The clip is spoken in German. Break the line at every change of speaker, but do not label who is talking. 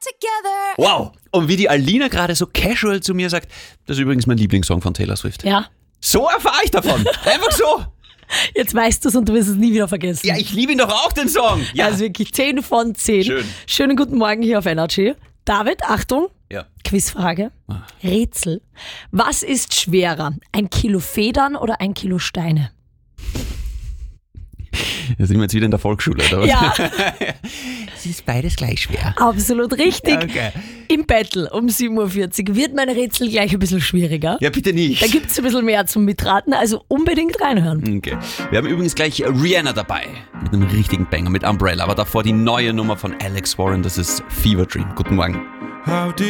Wow. Und wie die Alina gerade so casual zu mir sagt, das ist übrigens mein Lieblingssong von Taylor Swift.
Ja.
So erfahre ich davon. Einfach so.
Jetzt weißt du es und du wirst es nie wieder vergessen.
Ja, ich liebe ihn doch auch, den Song. Ja.
Also wirklich 10 von 10.
Schön.
Schönen guten Morgen hier auf Energy. David, Achtung,
Ja.
Quizfrage, Rätsel. Was ist schwerer, 1 Kilo Federn oder 1 Kilo Steine?
Da sind wir jetzt wieder in der Volksschule, oder was?
Ja,
Es ist beides gleich schwer.
absolut richtig.
Okay.
Im Battle um 7.40 Uhr wird mein Rätsel gleich ein bisschen schwieriger.
Ja, bitte nicht.
Da gibt es ein bisschen mehr zum Mitraten, also unbedingt reinhören.
Okay. Wir haben übrigens gleich Rihanna dabei. Mit einem richtigen Banger, mit Umbrella. Aber davor die neue Nummer von Alex Warren, das ist Fever Dream. Guten Morgen.